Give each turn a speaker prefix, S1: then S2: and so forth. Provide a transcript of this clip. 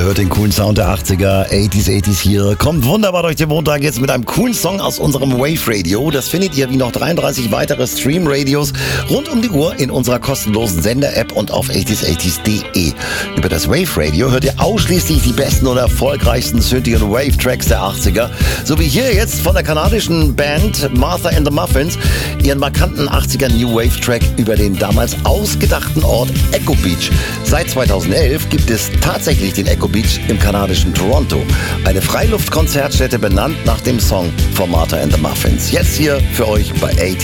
S1: hört den coolen Sound der 80er, 80s hier. Kommt wunderbar durch den Montag jetzt mit einem coolen Song aus unserem Wave Radio. Das findet ihr wie noch 33 weitere Stream-Radios rund um die Uhr in unserer kostenlosen Sender-App und auf 80s80s.de. Über das Wave Radio hört ihr ausschließlich die besten und erfolgreichsten Synthi- und Wave-Tracks der 80er. So wie hier jetzt von der kanadischen Band Martha and the Muffins ihren markanten 80er New Wave-Track über den damals ausgedachten Ort Echo Beach. Seit 2011 gibt es tatsächlich den Echo Beach im kanadischen Toronto. Eine Freiluftkonzertstätte benannt nach dem Song von Martha and the Muffins. Jetzt hier für euch bei 80s.